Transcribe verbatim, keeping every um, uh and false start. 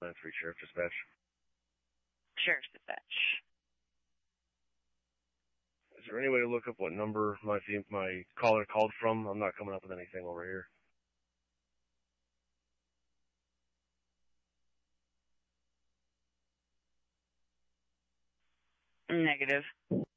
nine three Sheriff Dispatch. Sheriff's Dispatch. Is there any way to look up what number my my caller called from? I'm not coming up with anything over here. Negative.